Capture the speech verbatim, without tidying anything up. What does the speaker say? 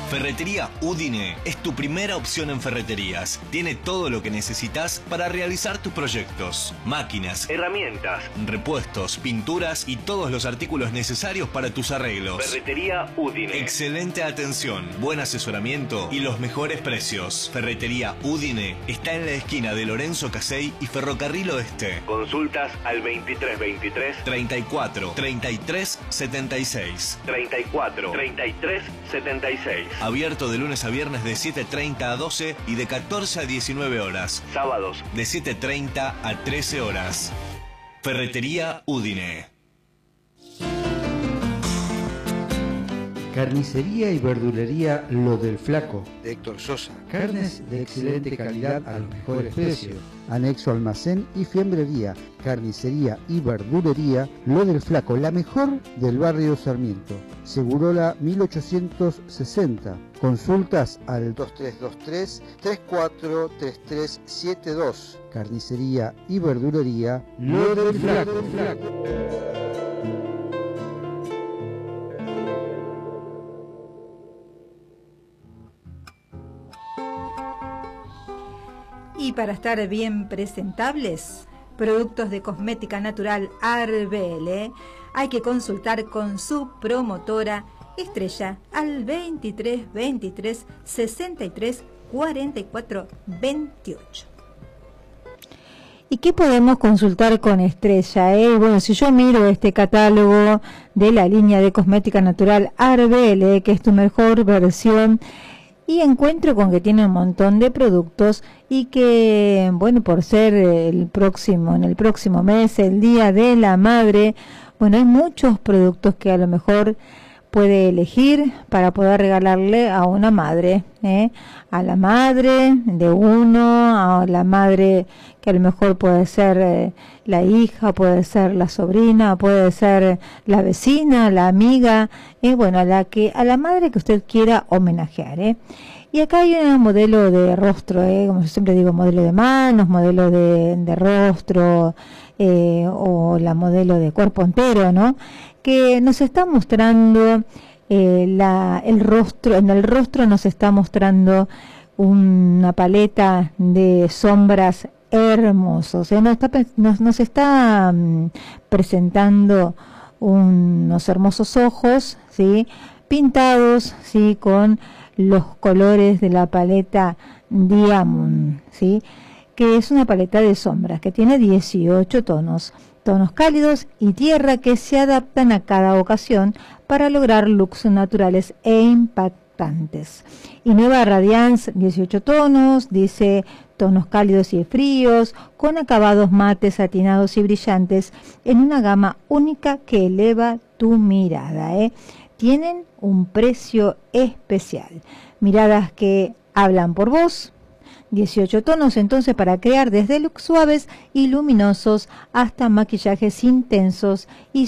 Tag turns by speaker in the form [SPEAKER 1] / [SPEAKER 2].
[SPEAKER 1] Ferretería Udine es tu primera opción en ferreterías. Tiene todo lo que necesitas para realizar tus proyectos. Máquinas, herramientas, repuestos, pinturas y todos los artículos necesarios para tus arreglos. Ferretería Udine. Excelente atención, buen asesoramiento y los mejores precios. Ferretería Udine está en la esquina de Lorenzo Casey y Ferrocarril Oeste. Consultas al veintitrés veintitrés treinta y cuatro treinta y tres setenta y seis. treinta y cuatro treinta y tres setenta y seis. Abierto de lunes a viernes de siete treinta a doce y de catorce a diecinueve horas. Sábados de siete treinta a trece horas. Ferretería Udine.
[SPEAKER 2] Carnicería y verdulería Lo del Flaco,
[SPEAKER 3] de Héctor Sosa.
[SPEAKER 2] Carnes de excelente calidad a los mejores precios. Anexo almacén y fiambrería. Carnicería y verdulería Lo del Flaco, la mejor del barrio Sarmiento. Segurola mil ochocientos sesenta. Consultas al dos tres dos tres, tres cuatro tres tres siete dos. Carnicería y verdulería Lo del Flaco.
[SPEAKER 4] Y para estar bien presentables, productos de cosmética natural Arbele, hay que consultar con su promotora Estrella al veintitrés veintitrés sesenta y tres cuarenta y cuatro veintiocho.
[SPEAKER 5] ¿Y qué podemos consultar con Estrella? Eh? Bueno, si yo miro este catálogo de la línea de cosmética natural Arbele, que es tu mejor versión, y encuentro con que tiene un montón de productos y que, bueno, por ser el próximo, en el próximo mes, el Día de la Madre, bueno, hay muchos productos que a lo mejor puede elegir para poder regalarle a una madre, ¿eh? A la madre de uno, a la madre que a lo mejor puede ser eh, la hija, puede ser la sobrina, puede ser la vecina, la amiga, eh, bueno, a la que a la madre que usted quiera homenajear, ¿eh? Y acá hay un modelo de rostro, ¿eh? Como yo siempre digo, modelo de manos, modelo de, de rostro, eh, o la modelo de cuerpo entero, ¿no? Que nos está mostrando eh, la, el rostro, en el rostro nos está mostrando una paleta de sombras hermosos, ¿eh? nos, está, nos, nos está um, presentando unos hermosos ojos, ¿sí? Pintados, ¿sí? Con los colores de la paleta Diamond, ¿sí? Que es una paleta de sombras que tiene dieciocho tonos. Tonos cálidos y tierra que se adaptan a cada ocasión para lograr looks naturales e impactantes. Y Nueva Radiance, dieciocho tonos, dice tonos cálidos y fríos, con acabados mates, satinados y brillantes, en una gama única que eleva tu mirada, ¿eh? Tienen un precio especial. Miradas que hablan por vos. dieciocho tonos entonces para crear desde looks suaves y luminosos hasta maquillajes intensos y